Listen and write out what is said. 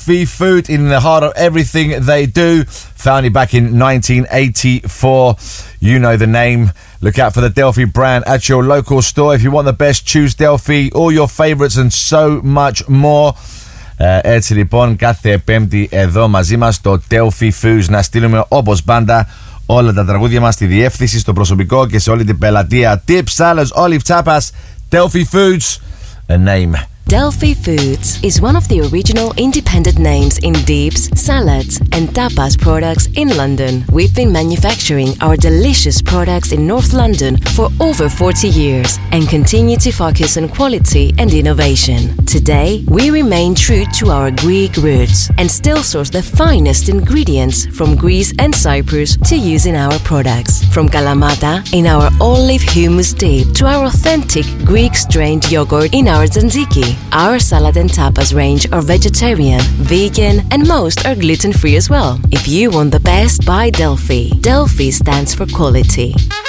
Delphi Food in the heart of everything they do. Founded back in 1984. You know the name. Look out for the Delphi brand at your local store. If you want the best, choose Delphi. All your favorites and so much more. Έτσι λοιπόν, κάθε Πέμπτη εδώ μαζί μας στο Delphi Foods να στείλουμε όπως πάντα όλα τα τραγούδια μας στη διεύθυνση, στο προσωπικό και σε όλη την πελατεία. Dips, salads, olive tapas, Delphi Foods, a name. Delphi Foods is one of the original independent names in dips, salads and tapas products in London. We've been manufacturing our delicious products in North London for over 40 years and continue to focus on quality and innovation. Today, we remain true to our Greek roots and still source the finest ingredients from Greece and Cyprus to use in our products. From Kalamata in our olive hummus dip to our authentic Greek strained yogurt in our tzatziki. Our salad and tapas range are vegetarian, vegan, and most are gluten-free as well. If you want the best, buy Delphi. Delphi stands for quality.